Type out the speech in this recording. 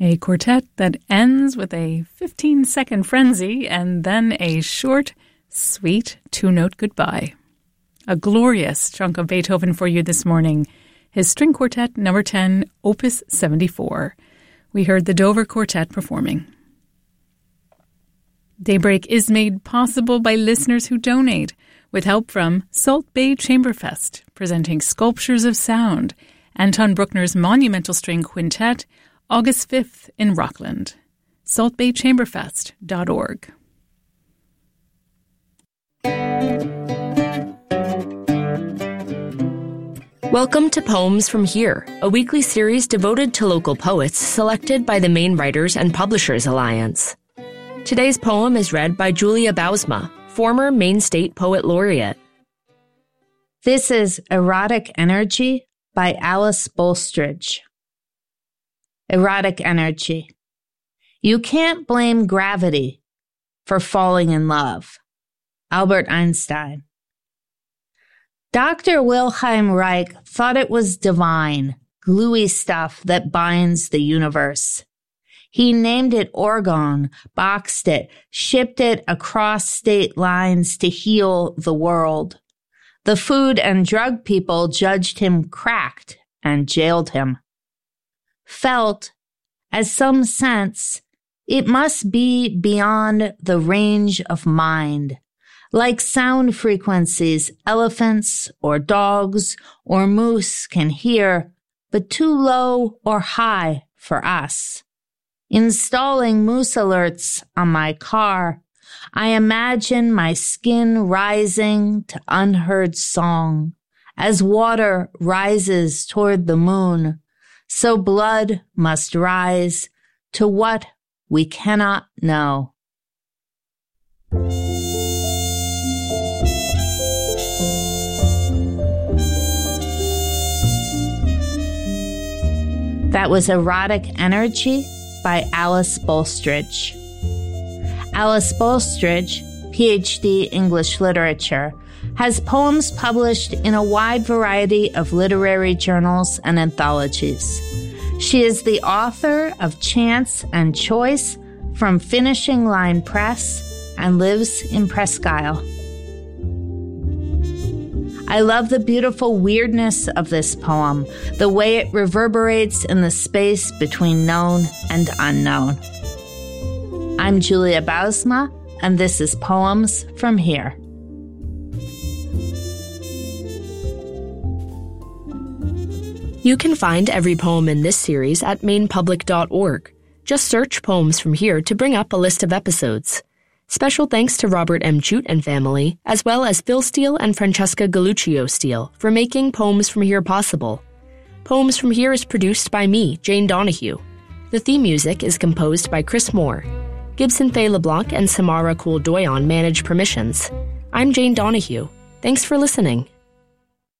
A quartet that ends with a 15-second frenzy and then a short, sweet two-note goodbye. A glorious chunk of Beethoven for you this morning. His String Quartet No. 10, Opus 74. We heard the Dover Quartet performing. Daybreak is made possible by listeners who donate, with help from Salt Bay Chamberfest, presenting Sculptures of Sound, Anton Bruckner's Monumental String Quintet, August 5th in Rockland. saltbaychamberfest.org. Welcome to Poems from Here, a weekly series devoted to local poets selected by the Maine Writers and Publishers Alliance. Today's poem is read by Julia Bousma, former Maine State Poet Laureate. This is Erotic Energy by Alice Bolstridge. Erotic energy. You can't blame gravity for falling in love. Albert Einstein. Dr. Wilhelm Reich thought it was divine, gluey stuff that binds the universe. He named it orgone, boxed it, shipped it across state lines to heal the world. The food and drug people judged him cracked and jailed him. Felt, as some sense, it must be beyond the range of mind. Like sound frequencies, elephants or dogs or moose can hear, but too low or high for us. Installing moose alerts on my car, I imagine my skin rising to unheard song. As water rises toward the moon, so blood must rise to what we cannot know. That was Erotic Energy by Alice Bolstridge. Alice Bolstridge, Ph.D. English Literature, has poems published in a wide variety of literary journals and anthologies. She is the author of Chance and Choice from Finishing Line Press and lives in Presque Isle. I love the beautiful weirdness of this poem, the way it reverberates in the space between known and unknown. I'm Julia Bousma, and this is Poems from Here. You can find every poem in this series at mainepublic.org. Just search Poems from Here to bring up a list of episodes. Special thanks to Robert M. Chute and family, as well as Phil Steele and Francesca Galluccio Steele for making Poems from Here possible. Poems from Here is produced by me, Jane Donahue. The theme music is composed by Chris Moore. Gibson Faye LeBlanc and Samara Cool-Doyon manage permissions. I'm Jane Donahue. Thanks for listening.